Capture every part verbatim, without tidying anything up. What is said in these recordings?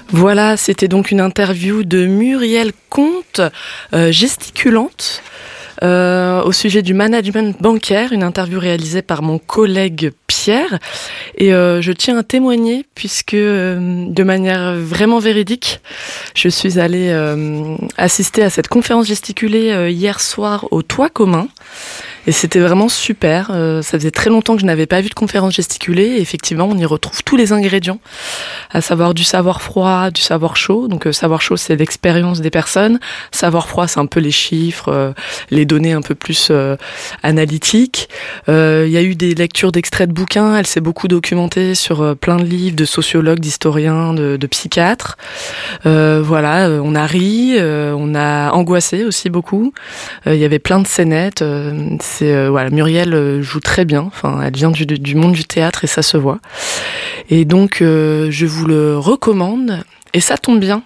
Voilà, c'était donc une interview de Muriel Comte, euh, gesticulante, euh, au sujet du management bancaire, une interview réalisée par mon collègue Pierre. Et euh, je tiens à témoigner puisque, euh, de manière vraiment véridique, je suis allée euh, assister à cette conférence gesticulée euh, hier soir au Toit commun. Et c'était vraiment super. Euh, ça faisait très longtemps que je n'avais pas vu de conférence gesticulée. Et effectivement, on y retrouve tous les ingrédients, à savoir du savoir froid, du savoir chaud. Donc, euh, savoir chaud, c'est l'expérience des personnes. Savoir froid, c'est un peu les chiffres, euh, les données un peu plus euh, analytiques. Euh, il y a eu des lectures d'extraits de bouquins. Elle s'est beaucoup documentée sur euh, plein de livres de sociologues, d'historiens, de, de psychiatres. Euh, voilà, euh, on a ri, euh, on a angoissé aussi beaucoup. Euh, il y avait plein de scénettes. Euh, c'est euh, voilà, Muriel euh, joue très bien. Enfin, elle vient du, du monde du théâtre et ça se voit. Et donc, euh, je vous le recommande. Et ça tombe bien.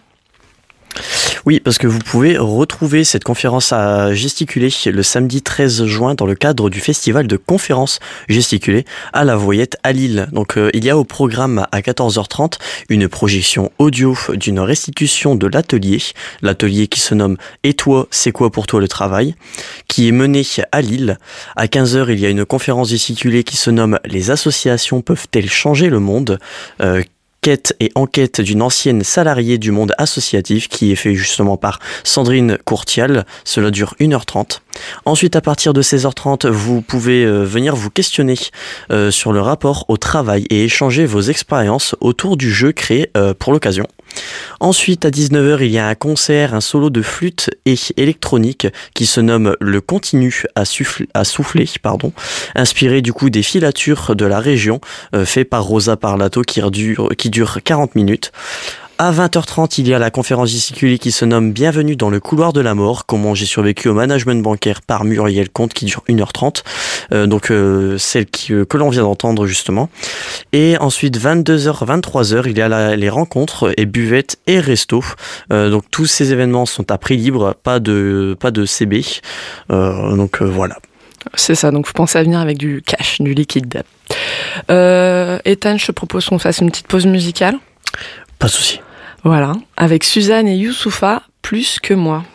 Oui, parce que vous pouvez retrouver cette conférence à gesticuler le samedi treize juin dans le cadre du festival de conférences gesticulées à la Voyette à Lille. Donc euh, il y a au programme à quatorze heures trente une projection audio d'une restitution de l'atelier, l'atelier qui se nomme « Et toi, c'est quoi pour toi le travail ?», qui est mené à Lille. À quinze heures, il y a une conférence gesticulée qui se nomme « Les associations peuvent-elles changer le monde ?», euh, quête et enquête d'une ancienne salariée du monde associatif qui est fait justement par Sandrine Courtial. Cela dure une heure trente. Ensuite, à partir de seize heures trente, vous pouvez euh, venir vous questionner euh, sur le rapport au travail et échanger vos expériences autour du jeu créé euh, pour l'occasion. Ensuite, à dix-neuf heures, il y a un concert, un solo de flûte et électronique qui se nomme Le Continu à, suffle, à souffler, pardon, inspiré du coup des filatures de la région, euh, fait par Rosa Parlato qui dure, qui dure quarante minutes. À vingt heures trente, il y a la conférence gesticulée qui se nomme Bienvenue dans le couloir de la mort, comment j'ai survécu au management bancaire par Muriel Comte qui dure une heure trente, euh, donc euh, celle qui, euh, que l'on vient d'entendre justement. Et ensuite, vingt-deux heures, vingt-trois heures, il y a la, les rencontres et buvettes et restos. Euh, donc tous ces événements sont à prix libre, pas de, pas de C B. Euh, donc euh, voilà. C'est ça, donc vous pensez à venir avec du cash, du liquide. Euh, Ethan, je te propose qu'on fasse une petite pause musicale. Pas de souci. Voilà, avec Suzanne et Youssoupha, Plus que moi.